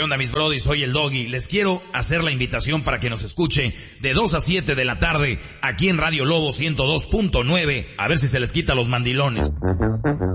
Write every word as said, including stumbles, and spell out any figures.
¿Qué onda, mis brodis? Soy el Doggy. Les quiero hacer la invitación para que nos escuche de dos a siete de la tarde aquí en Radio Lobo ciento dos punto nueve. A ver si se les quita los mandilones.